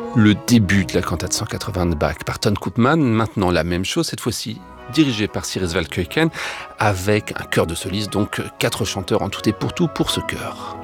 Le début de la cantate 180 de Bach par Ton Koopman, maintenant la même chose, cette fois-ci dirigée par Cyrus Valkeuken, avec un chœur de solistes, donc 4 chanteurs en tout et pour tout pour ce chœur.